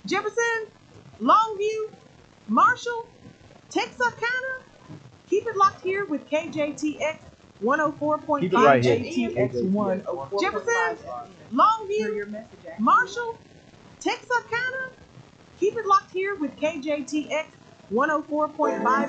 Jefferson, Longview, Marshall, Texarkana. Keep it locked here with KJTX 104.5. Keep it right here. KJTX 104.5. Jefferson, Longview, Marshall, Texarkana. Keep it locked here with KJTX 104.5